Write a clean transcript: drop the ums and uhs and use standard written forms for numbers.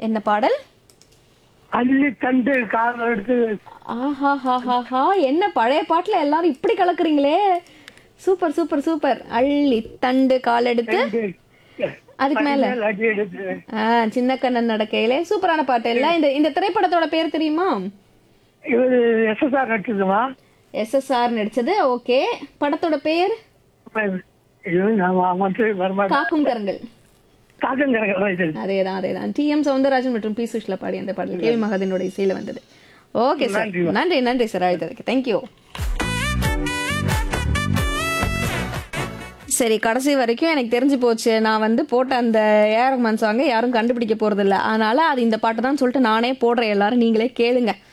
என்ன பாடல்? அள்ளி தண்டு காதல் எடுத்து ஆஹாஹாஹாஹா, என்ன பழைய பாட்டுல எல்லாரும் இப்படி கலக்குறீங்களே. Super super super. அள்ளி தண்டு கால் எடுத்து அதுக்கு மேல அடி எடுத்து. சின்ன கண்ணன் நடக்கையிலே. சூப்பரான பாட்டு. எல்லாம் இந்த இந்த திரைப்படத்தோட பேர் தெரியுமா? இவரு SSR நடிச்சதுமா? எஸ்எஸ்ஆர் நடிச்சது. ஓகே, படத்தோட பேர் இது நான் வந்து வரமாட்டேன். காக்கும் கரங்கள். காக்கங்கிறேன். அதேதான் அதேதான். டிஎம் சவுந்தரராஜன் மற்றும் பி சுஷ்லா பாடி அந்த பாடல் கேவி மகாதனோட இசையில வந்தது. ஓகே சார், நன்றி நன்றி சார் அழைத்ததுக்கு. தேங்க்யூ. சரி, கடைசி வரைக்கும் எனக்கு தெரிஞ்சு போச்சு, நான் வந்து போட்ட அந்த ஏஆர் ரஹ்மான் சாங்கை யாரும் கண்டுபிடிக்க போறதில்ல. அதனால அது இந்த பாட்டு தான் சொல்லிட்டு நானே போடுறேன். எல்லாரும் நீங்களே கேளுங்க.